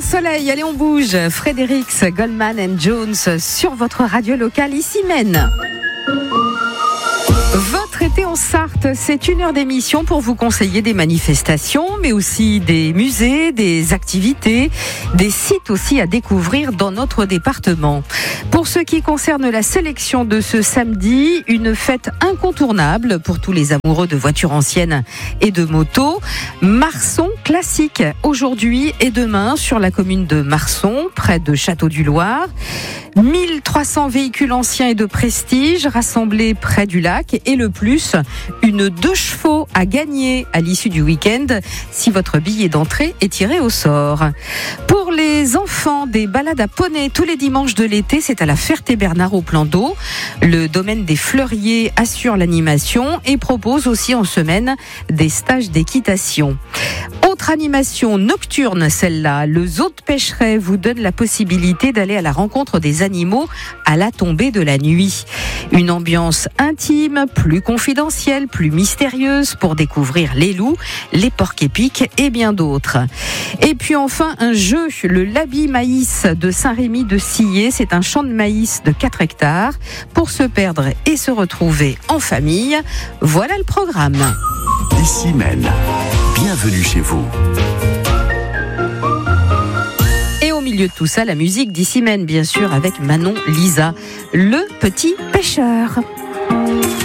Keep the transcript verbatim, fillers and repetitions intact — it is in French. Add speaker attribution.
Speaker 1: Soleil, allez on bouge. Fredericks, Goldman and Jones sur votre radio locale ici Maine. Votre été en Sarthe, c'est une heure d'émission pour vous conseiller des manifestations, mais aussi des musées, des activités, des sites aussi à découvrir dans notre département. Pour ce qui concerne la sélection de ce samedi, une fête incontournable pour tous les amoureux de voitures anciennes et de motos. Marson classique, aujourd'hui et demain sur la commune de Marson, près de Château-du-Loir. mille trois cents véhicules anciens et de prestige rassemblés près du lac et le plus, une deux chevaux à gagner à l'issue du week-end si votre billet d'entrée est tiré au sort. Pour les enfants, des balades à poney tous les dimanches de l'été, c'est à la Ferté-Bernard au plan d'eau. Le domaine des Fleuriers assure l'animation et propose aussi en semaine des stages d'équitation. Autre animation nocturne, celle-là, le zoo de Pêcheret vous donne la possibilité d'aller à la rencontre des animaux à la tombée de la nuit. Une ambiance intime, plus confidentielle, plus mystérieuse pour découvrir les loups, les porcs-épics et bien d'autres. Et puis enfin, un jeu, le Labi Maïs de Saint-Rémy de Sillé. C'est un champ de maïs de quatre hectares pour se perdre et se retrouver en famille. Voilà le programme.
Speaker 2: Ici Maine, bienvenue chez vous.
Speaker 1: Et au milieu de tout ça, la musique d'Ici Maine, bien sûr, avec Manon Lisa, le petit pêcheur.